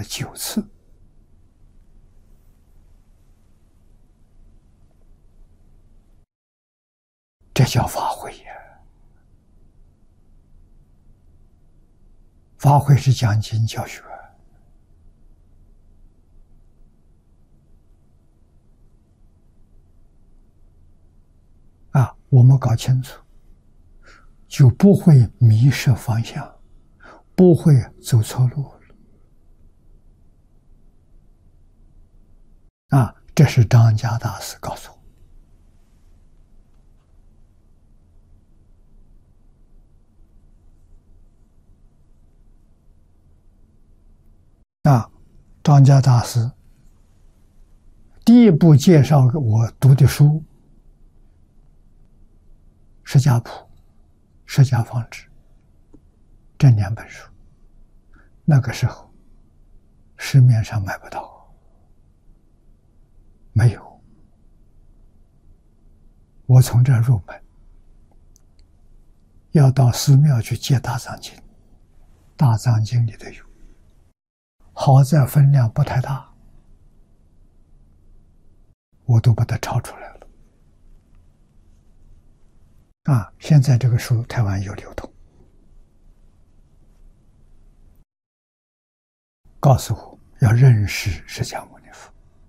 了9次。这叫法会呀！法会是讲经教学啊，我们搞清楚，就不会迷失方向，不会走错路了。啊，这是张家大师告诉我。啊，张家大师第一部介绍我读的书《释迦谱》《释迦方志》这2本书，那个时候市面上买不到，没有。我从这儿入门，要到寺庙去借大藏经，大藏经里头有，好在分量不太大，我都把它抄出来了。啊，现在这个书台湾有流通，告诉我要认识释迦牟尼佛，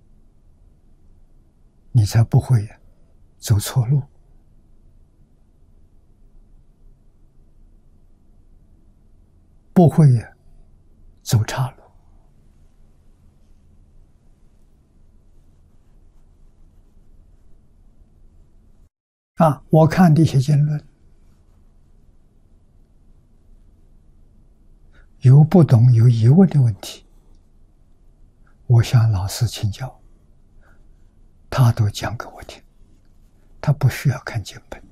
你才不会走错路，不会走岔路。啊，我看这些经论，有不懂、有疑问的问题，我向老师请教，他都讲给我听，他不需要看经本。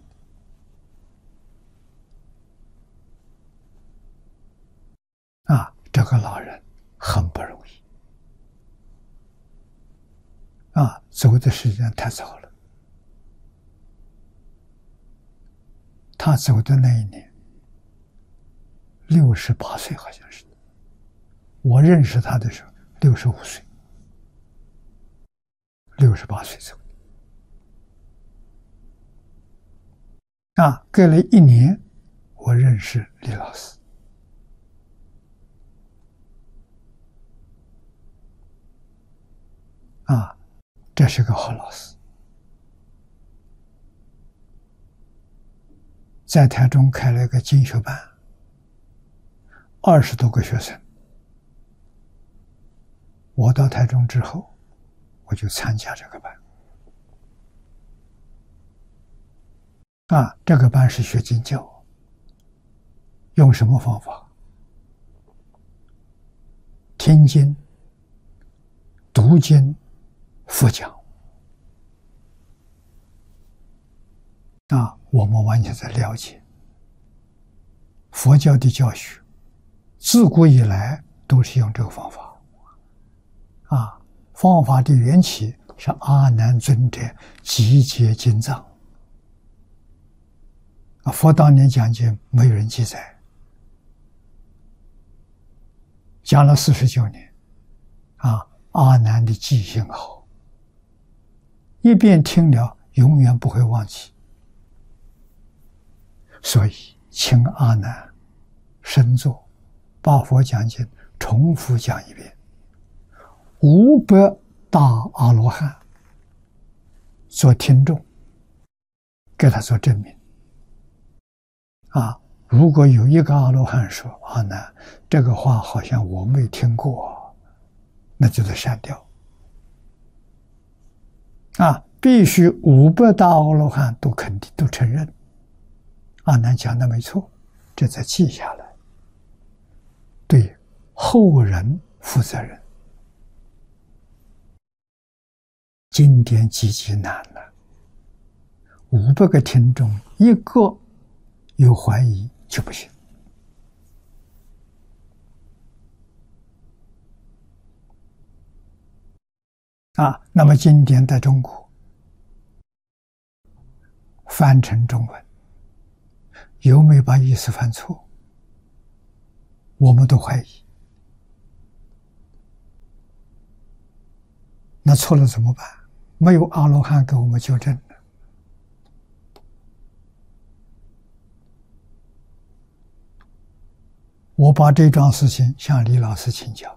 啊，这个老人很不容易。啊，走的时间太早了。他走的那一年68岁，好像是。我认识他的时候65岁，68岁走的。啊，隔了1年，我认识李老师。啊，这是个好老师。在台中开了一个经学班，20多个学生。我到台中之后，我就参加这个班。啊，这个班是学经教，用什么方法？听经、读经、复讲。啊，我们完全在了解佛教的教学，自古以来都是用这个方法。啊，方法的缘起是阿难尊者集结经藏。啊，佛当年讲经没有人记载，讲了49年。啊，阿难的记性好，一遍听了永远不会忘记。所以请阿难深坐，把佛讲经重复讲一遍，500大阿罗汉做听众，给他做证明。啊，如果有一个阿罗汉说阿难这个话好像我没听过，那就得删掉。啊，必须500大阿罗汉都肯定都承认阿难讲的没错，这才记下来，对后人负责任。经典极其难了，500个听众一个有怀疑就不行。啊，那么经典在中国翻成中文，有没有把意思翻错？我们都怀疑。 那错了怎么办？没有阿罗汉给我们纠正的。我把这桩事情向李老师请教，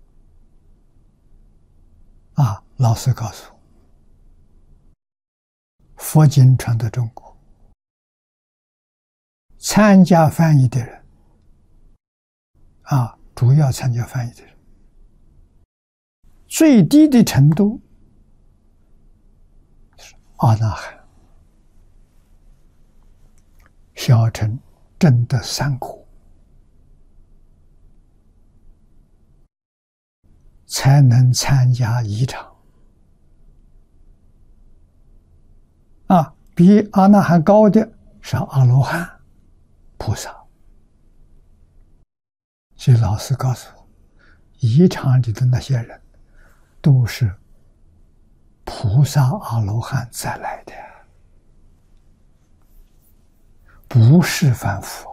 老师告诉我，佛经传到中国，参加翻译的人，主要参加翻译的人，最低的程度是阿那含，小乘证得三果，才能参加仪场。比阿那含高的是阿罗汉菩萨。所以老师告诉我，仪场里的那些人都是菩萨阿罗汉再来的，不是凡夫。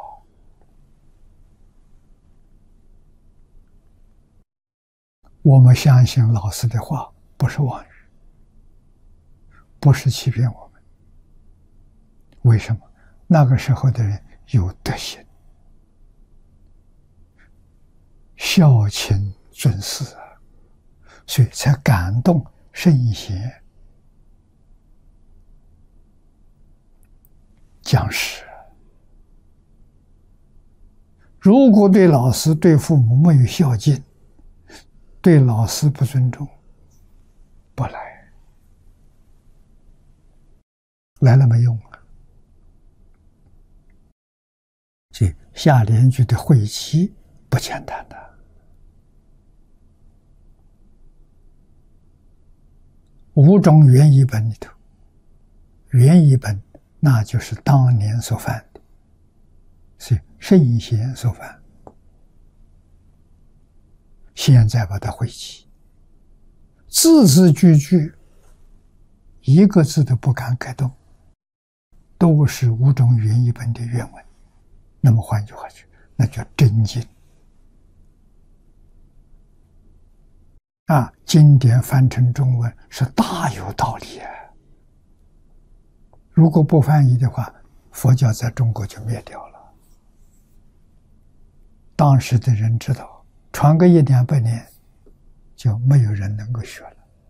我们相信老师的话，不是妄语，不是欺骗我们。为什么？那个时候的人有德行，孝亲尊师，所以才感动圣贤讲师。如果对老师、对父母没有孝敬，对老师不尊重，不来，来了没用啊。所以下联句的会期不简单的。五种原译本里头，原译本那就是当年所犯的，是圣贤所犯，现在把它汇集，字字句句一个字都不敢改动，都是五种原译本的原文。那么换句话说，那叫真经经典翻成中文是大有道理啊！如果不翻译的话，佛教在中国就灭掉了。当时的人知道，传个100-200年，就没有人能够学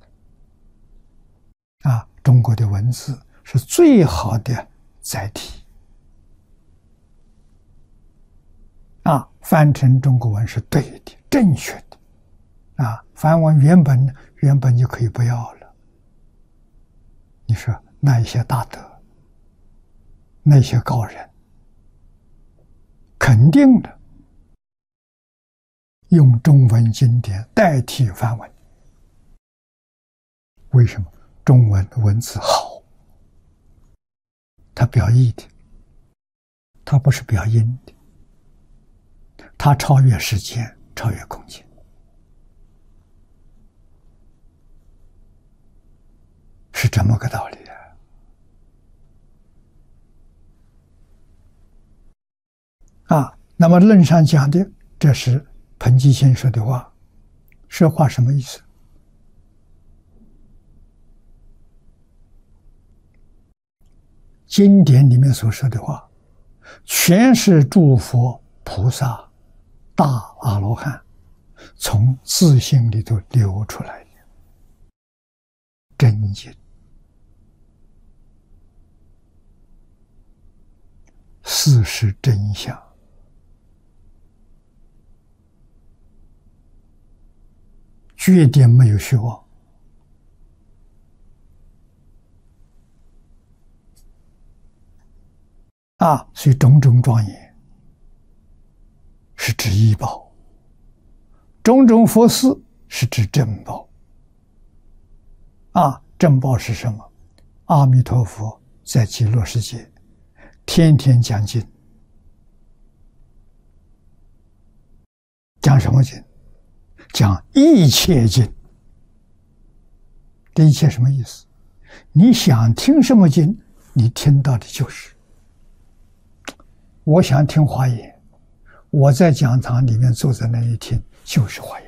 了。中国的文字是最好的载体。翻成中国文是对的、正确的。梵文原本就可以不要了。你说那一些大德，那些高人，肯定的用中文经典代替梵文。为什么？中文的文字好，它表意的，它不是表音的。它超越时间，超越空间，是这么个道理那么论上讲的，这是彭基先说的话，这话什么意思？经典里面所说的话，全是诸佛菩萨大阿罗汉从自性里头流出来的真经，事实真相，绝对没有虚妄。所以种种庄严是指依报，种种佛事是指正报。正报是什么？阿弥陀佛在极乐世界天天讲经，讲什么经？讲一切经。这一切什么意思？你想听什么经，你听到的就是。我想听华严，我在讲堂里面坐在那里听，就是华严。